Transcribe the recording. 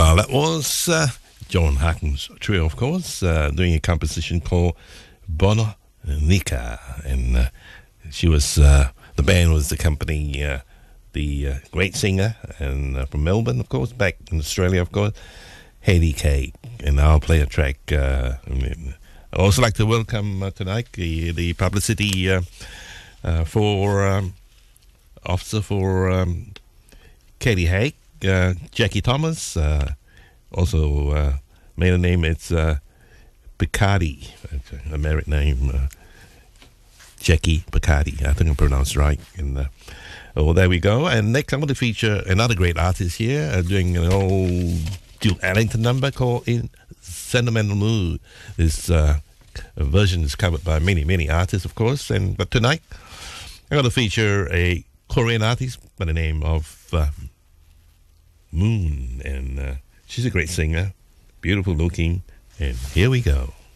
That was John Harkin's trio, of course, doing a composition called Bononica. And she was, the band was accompanying the great singer and from Melbourne, of course, back in Australia, of course, Hayley Kay. And I'll play a track. I'd also like to welcome tonight the publicity for officer for Katie Haig, Jackie Thomas, also maiden name it's Picardi, a married name, Jackie Picardi, I think I pronounced right. And there we go. And next I'm going to feature another great artist here doing an old Duke Ellington number called In Sentimental Mood. This version is covered by many artists, of course. But tonight I'm going to feature a Korean artist by the name of Moon, and she's a great singer, beautiful looking, and here we go.